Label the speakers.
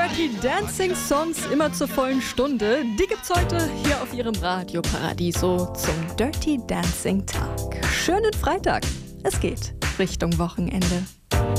Speaker 1: Dirty Dancing Songs immer zur vollen Stunde. Die gibt's heute hier auf Ihrem Radio Paradiso zum Dirty Dancing Tag. Schönen Freitag. Es geht Richtung Wochenende.